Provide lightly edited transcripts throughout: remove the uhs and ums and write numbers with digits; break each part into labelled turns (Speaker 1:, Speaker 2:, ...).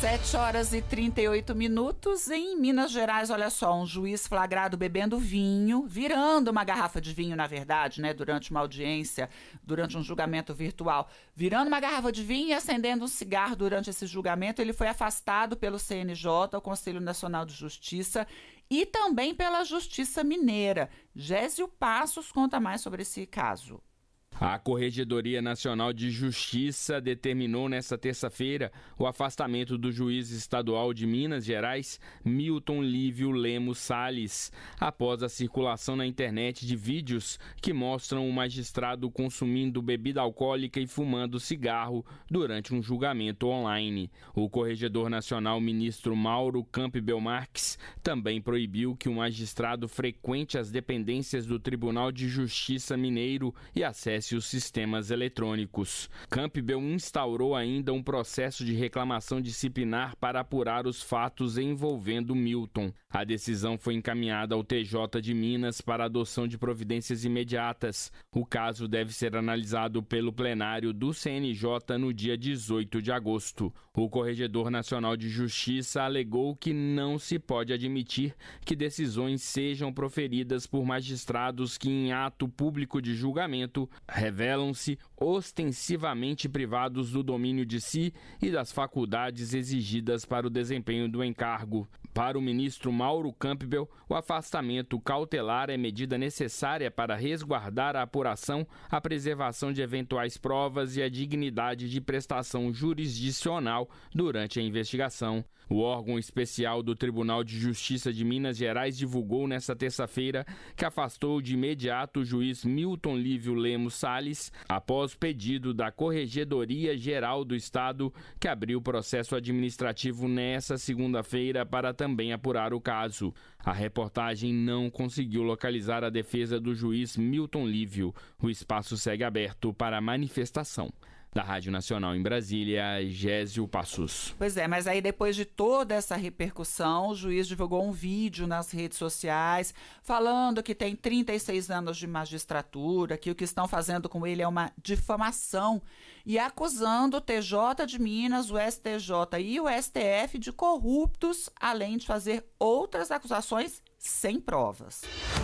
Speaker 1: 7h38. Em Minas Gerais, olha só, um juiz flagrado bebendo vinho, virando uma garrafa de vinho, na verdade, né, durante uma audiência, durante um julgamento virtual, virando uma garrafa de vinho e acendendo um cigarro durante esse julgamento. Ele foi afastado pelo CNJ, o Conselho Nacional de Justiça, e também pela Justiça Mineira. Gésio Passos conta mais sobre esse caso.
Speaker 2: A Corregedoria Nacional de Justiça determinou nesta terça-feira o afastamento do juiz estadual de Minas Gerais, Milton Lívio Lemos Salles, após a circulação na internet de vídeos que mostram o magistrado consumindo bebida alcoólica e fumando cigarro durante um julgamento online. O Corregedor Nacional, ministro Mauro Campbell Marques, também proibiu que o magistrado frequente as dependências do Tribunal de Justiça Mineiro e acesse os sistemas eletrônicos. Campbell instaurou ainda um processo de reclamação disciplinar para apurar os fatos envolvendo Milton. A decisão foi encaminhada ao TJ de Minas para adoção de providências imediatas. O caso deve ser analisado pelo plenário do CNJ no dia 18 de agosto. O Corregedor Nacional de Justiça alegou que não se pode admitir que decisões sejam proferidas por magistrados que, em ato público de julgamento, revelam-se ostensivamente privados do domínio de si e das faculdades exigidas para o desempenho do encargo. Para o ministro Mauro Campbell, o afastamento cautelar é medida necessária para resguardar a apuração, a preservação de eventuais provas e a dignidade de prestação jurisdicional durante a investigação. O órgão especial do Tribunal de Justiça de Minas Gerais divulgou nesta terça-feira que afastou de imediato o juiz Milton Lívio Lemos Salles, após pedido da Corregedoria Geral do Estado, que abriu processo administrativo nesta segunda-feira para também apurar o caso. A reportagem não conseguiu localizar a defesa do juiz Milton Lívio. O espaço segue aberto para manifestação. Da Rádio Nacional em Brasília, Gésio Passos.
Speaker 1: Pois é, mas aí depois de toda essa repercussão, o juiz divulgou um vídeo nas redes sociais falando que tem 36 anos de magistratura, que o que estão fazendo com ele é uma difamação e acusando o TJ de Minas, o STJ e o STF de corruptos, além de fazer outras acusações sem provas.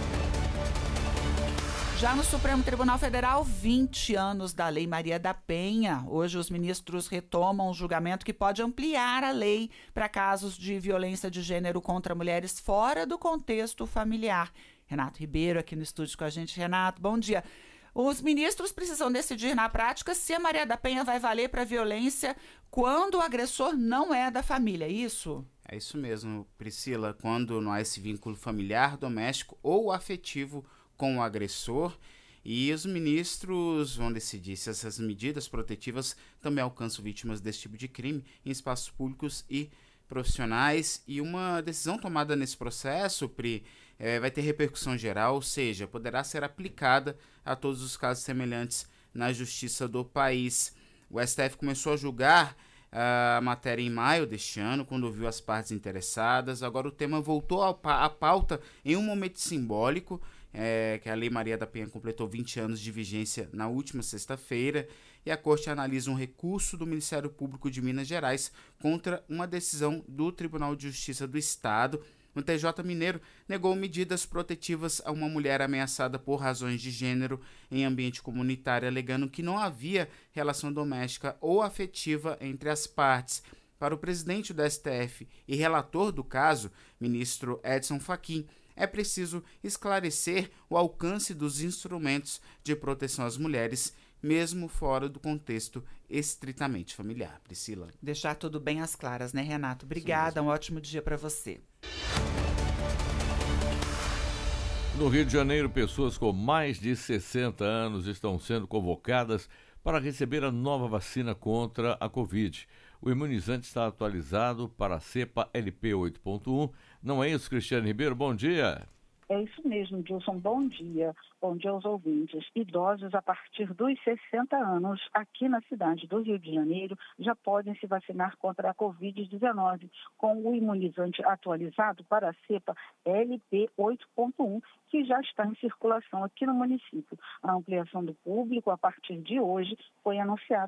Speaker 1: Já no Supremo Tribunal Federal, 20 anos da Lei Maria da Penha. Hoje os ministros retomam um julgamento que pode ampliar a lei para casos de violência de gênero contra mulheres fora do contexto familiar. Renato Ribeiro aqui no estúdio com a gente. Renato, bom dia. Os ministros precisam decidir na prática se a Maria da Penha vai valer para violência quando o agressor não é da família, é isso?
Speaker 3: É isso mesmo, Priscila, quando não há esse vínculo familiar, doméstico ou afetivo com o agressor, e os ministros vão decidir se essas medidas protetivas também alcançam vítimas desse tipo de crime em espaços públicos e profissionais. E uma decisão tomada nesse processo, Pri, vai ter repercussão geral, ou seja, poderá ser aplicada a todos os casos semelhantes na justiça do país. O STF começou a julgar a matéria em maio deste ano, quando ouviu as partes interessadas. Agora o tema voltou à pauta em um momento simbólico, que a Lei Maria da Penha completou 20 anos de vigência na última sexta-feira, e a Corte analisa um recurso do Ministério Público de Minas Gerais contra uma decisão do Tribunal de Justiça do Estado. O TJ Mineiro negou medidas protetivas a uma mulher ameaçada por razões de gênero em ambiente comunitário, alegando que não havia relação doméstica ou afetiva entre as partes. Para o presidente do STF e relator do caso, ministro Edson Fachin, é preciso esclarecer o alcance dos instrumentos de proteção às mulheres, mesmo fora do contexto estritamente familiar. Priscila.
Speaker 1: Deixar tudo bem às claras, né, Renato? Obrigada, um ótimo dia para você.
Speaker 4: No Rio de Janeiro, pessoas com mais de 60 anos estão sendo convocadas para receber a nova vacina contra a Covid. O imunizante está atualizado para a cepa LP 8.1. Não é isso, Cristiane Ribeiro? Bom dia.
Speaker 5: É isso mesmo, Dilson. Bom dia. Bom dia aos ouvintes. Idosos a partir dos 60 anos aqui na cidade do Rio de Janeiro já podem se vacinar contra a Covid-19 com o imunizante atualizado para a cepa LP 8.1, que já está em circulação aqui no município. A ampliação do público a partir de hoje foi anunciada